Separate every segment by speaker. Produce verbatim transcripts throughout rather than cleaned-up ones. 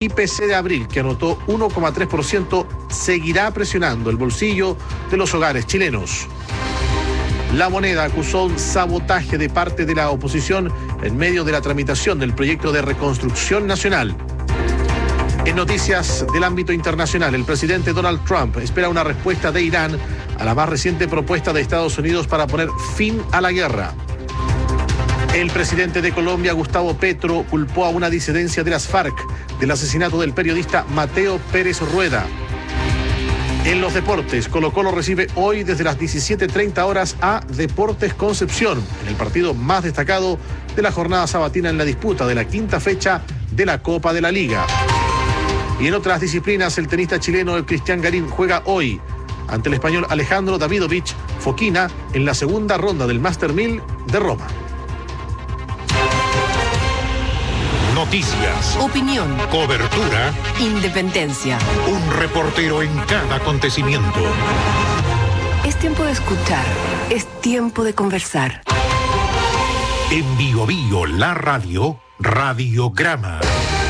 Speaker 1: I P C de abril, que anotó uno coma tres por ciento, seguirá presionando el bolsillo de los hogares chilenos. La Moneda acusó un sabotaje de parte de la oposición en medio de la tramitación del proyecto de reconstrucción nacional. En noticias del ámbito internacional, el presidente Donald Trump espera una respuesta de Irán a la más reciente propuesta de Estados Unidos para poner fin a la guerra. El presidente de Colombia, Gustavo Petro, culpó a una disidencia de las FARC del asesinato del periodista Mateo Pérez Rueda. En los deportes, Colo-Colo recibe hoy desde las diecisiete treinta horas a Deportes Concepción, en el partido más destacado de la jornada sabatina en la disputa de la quinta fecha de la Copa de la Liga. Y en otras disciplinas, el tenista chileno Cristian Garín juega hoy ante el español Alejandro Davidovich Fokina en la segunda ronda del Master mil de Roma.
Speaker 2: Noticias,
Speaker 3: opinión,
Speaker 2: cobertura,
Speaker 3: independencia.
Speaker 2: Un reportero en cada acontecimiento.
Speaker 3: Es tiempo de escuchar, es tiempo de conversar.
Speaker 2: En Bio Bio, la radio, Radiograma.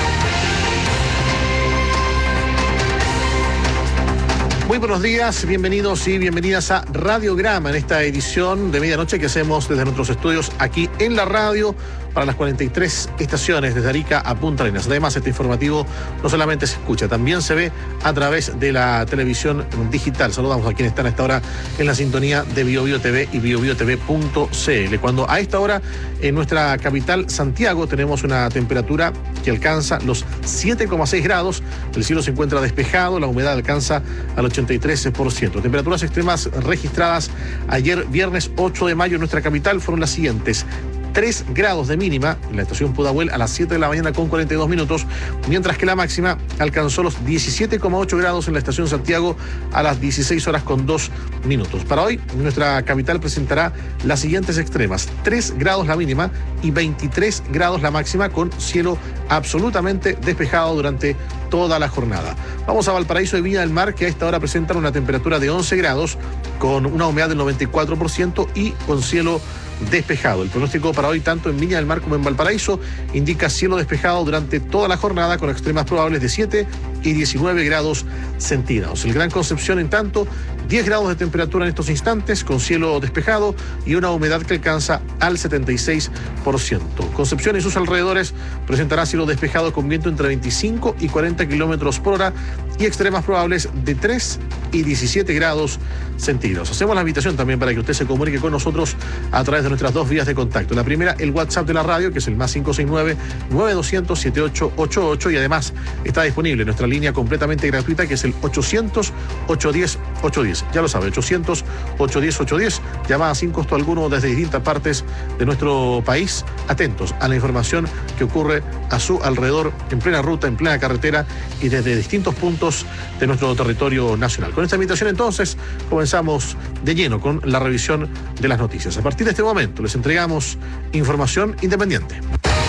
Speaker 1: Muy buenos días, bienvenidos y bienvenidas a Radiograma en esta edición de medianoche que hacemos desde nuestros estudios aquí en la radio para las cuarenta y tres estaciones desde Arica a Punta Arenas. Además, este informativo no solamente se escucha, también se ve a través de la televisión digital. Saludamos a quienes están a esta hora en la sintonía de Bio Bio T V y bio bio t v punto c l. Cuando a esta hora en nuestra capital, Santiago, tenemos una temperatura que alcanza los siete coma seis grados, el cielo se encuentra despejado, la humedad alcanza al ochenta y tres por ciento. Temperaturas extremas registradas ayer viernes ocho de mayo en nuestra capital fueron las siguientes: tres grados de mínima en la estación Pudahuel a las siete de la mañana con cuarenta y dos minutos, mientras que la máxima alcanzó los diecisiete coma ocho grados en la estación Santiago a las dieciséis horas con dos minutos. Para hoy, nuestra capital presentará las siguientes extremas: tres grados la mínima y veintitrés grados la máxima, con cielo absolutamente despejado durante toda la jornada. Vamos a Valparaíso y Viña del Mar, que a esta hora presentan una temperatura de once grados, con una humedad del noventa y cuatro por ciento y con cielo despejado. El pronóstico para hoy, tanto en Viña del Mar como en Valparaíso, indica cielo despejado durante toda la jornada, con extremas probables de siete y diecinueve grados centígrados. El Gran Concepción, en tanto, diez grados de temperatura en estos instantes, con cielo despejado y una humedad que alcanza al setenta y seis por ciento. Concepción y sus alrededores presentará cielo despejado con viento entre veinticinco y cuarenta kilómetros por hora y extremas probables de tres y diecisiete grados centígrados. Hacemos la invitación también para que usted se comunique con nosotros a través de nuestras dos vías de contacto. La primera, el WhatsApp de la radio, que es el más cinco seis nueve, nueve dos cero cero, siete ocho ocho ocho, y además está disponible nuestra línea completamente gratuita, que es el ochocientos, ochocientos diez, ochocientos diez. Ya lo sabe, ochocientos, ochocientos diez, ochocientos diez, llamada sin costo alguno desde distintas partes de nuestro país, atentos a la información que ocurre a su alrededor, en plena ruta, en plena carretera y desde distintos puntos de nuestro territorio nacional. Con esta invitación, entonces, comenzamos de lleno con la revisión de las noticias. A partir de este momento les entregamos información independiente.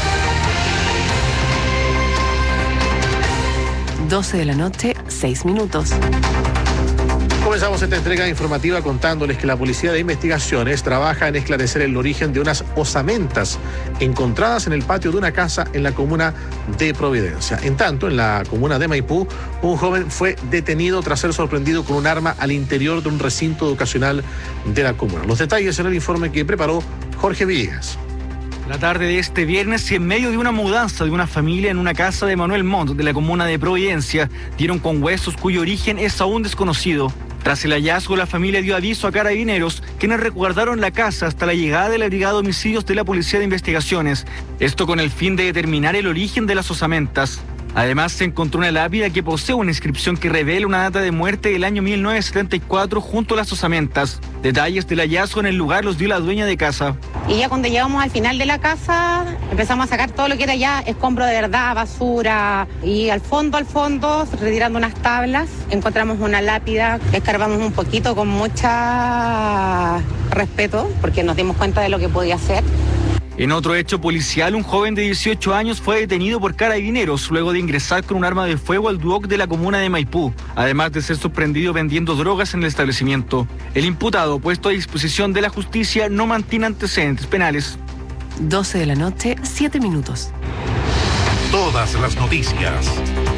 Speaker 3: doce de la noche, seis minutos.
Speaker 1: Comenzamos esta entrega informativa contándoles que la Policía de Investigaciones trabaja en esclarecer el origen de unas osamentas encontradas en el patio de una casa en la comuna de Providencia. En tanto, en la comuna de Maipú, un joven fue detenido tras ser sorprendido con un arma al interior de un recinto educacional de la comuna. Los detalles en el informe que preparó Jorge Villegas.
Speaker 4: La tarde de este viernes, y en medio de una mudanza de una familia en una casa de Manuel Montt de la comuna de Providencia, dieron con huesos cuyo origen es aún desconocido. Tras el hallazgo, la familia dio aviso a Carabineros, quienes resguardaron la casa hasta la llegada de la Brigada de Homicidios de la Policía de Investigaciones. Esto con el fin de determinar el origen de las osamentas. Además, se encontró una lápida que posee una inscripción que revela una data de muerte del año mil novecientos setenta y cuatro junto a las osamentas. Detalles del hallazgo en el lugar los dio la dueña de casa.
Speaker 5: Y ya cuando llegamos al final de la casa, empezamos a sacar todo lo que era ya escombro de verdad, basura. Y al fondo, al fondo, retirando unas tablas, encontramos una lápida. Escarbamos un poquito con mucho respeto, porque nos dimos cuenta de lo que podía ser.
Speaker 4: En otro hecho policial, un joven de dieciocho años fue detenido por Carabineros luego de ingresar con un arma de fuego al Duoc de la comuna de Maipú, además de ser sorprendido vendiendo drogas en el establecimiento. El imputado, puesto a disposición de la justicia, no mantiene antecedentes penales.
Speaker 3: doce de la noche, siete minutos.
Speaker 2: Todas las noticias